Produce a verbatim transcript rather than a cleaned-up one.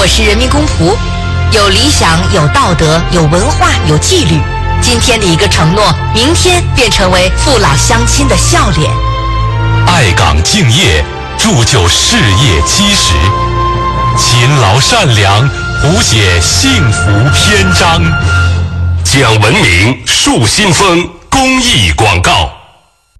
是人民公仆，有理想，有道德，有文化，有纪律。今天的一个承诺，明天便成为父老乡亲的笑脸。 爱岗敬业，铸就事业基石；勤劳善良，谱写幸福篇章。 讲文明，树新风公益广告。